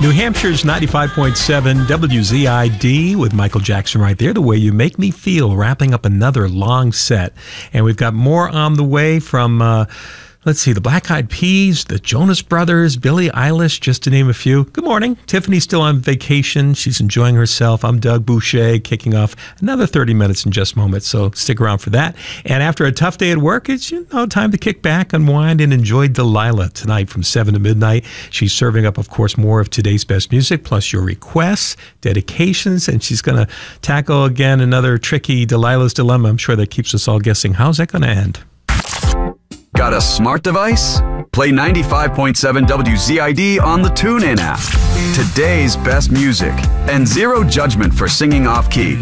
New Hampshire's 95.7 WZID with Michael Jackson right there, The Way You Make Me Feel, wrapping up another long set. And we've got more on the way from, the Black Eyed Peas, the Jonas Brothers, Billie Eilish, just to name a few. Good morning. Tiffany's still on vacation. She's enjoying herself. I'm Doug Boucher, kicking off another 30 minutes in just moments, so stick around for that. And after a tough day at work, it's time to kick back, unwind, and enjoy Delilah tonight from 7 to midnight. She's serving up, of course, more of today's best music, plus your requests, dedications, and she's going to tackle again another tricky Delilah's Dilemma. I'm sure that keeps us all guessing. How's that going to end? Got a smart device? Play 95.7 WZID on the TuneIn app. Today's best music and zero judgment for singing off-key.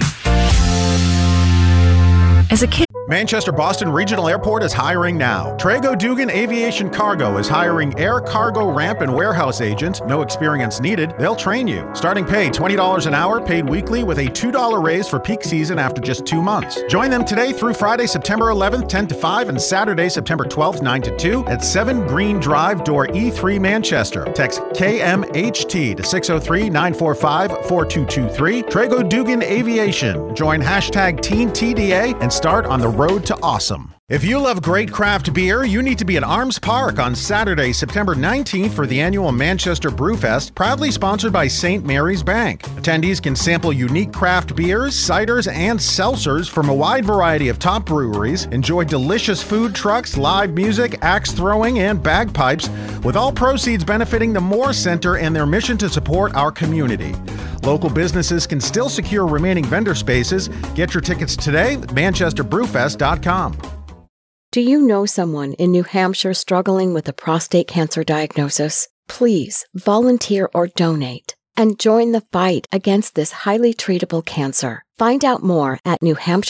As a kid, Manchester Boston Regional Airport is hiring now. Trago Dugan Aviation Cargo is hiring air cargo ramp and warehouse agents. No experience needed. They'll train you. Starting pay $20 an hour, paid weekly with a $2 raise for peak season after just 2 months. Join them today through Friday, September 11th, 10 to 5, and Saturday, September 12th, 9 to 2 at 7 Green Drive, door E3, Manchester. Text KMHT to 603-945-4223. Trago Dugan Aviation. Join #TeenTDA and start on the road to awesome. If you love great craft beer, you need to be at Arms Park on Saturday, September 19th for the annual Manchester Brewfest, proudly sponsored by St. Mary's Bank. Attendees can sample unique craft beers, ciders, and seltzers from a wide variety of top breweries, enjoy delicious food trucks, live music, axe throwing, and bagpipes, with all proceeds benefiting the Moore Center and their mission to support our community. Local businesses can still secure remaining vendor spaces. Get your tickets today at manchesterbrewfest.com. do you know someone in New Hampshire struggling with a prostate cancer diagnosis? Please volunteer or donate and join the fight against this highly treatable cancer. Find out more at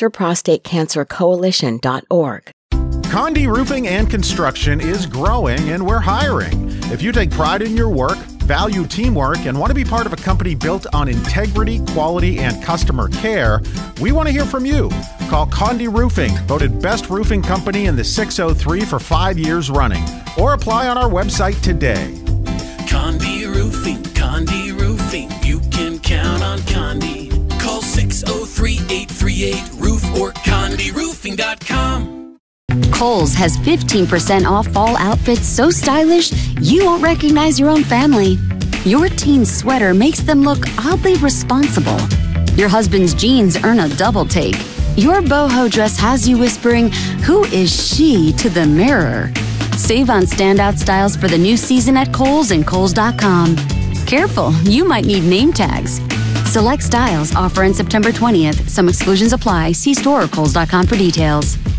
NewHampshireProstateCancerCoalition.org. Condé Roofing and Construction is growing, and we're hiring. If you take pride in your work, value teamwork, and want to be part of a company built on integrity, quality, and customer care, we want to hear from you. Call Condé Roofing, voted best roofing company in the 603 for 5 years running, or apply on our website today. Condé Roofing, Condé Roofing, you can count on Condé. Call 603-838-ROOF or CondéRoofing.com. Kohl's has 15% off fall outfits so stylish you won't recognize your own family. Your teen's sweater makes them look oddly responsible. Your husband's jeans earn a double take. Your boho dress has you whispering, "Who is she?" to the mirror. Save on standout styles for the new season at Kohl's and Kohl's.com. Careful, you might need name tags. Select styles offer on September 20th. Some exclusions apply. See store or Kohl's.com for details.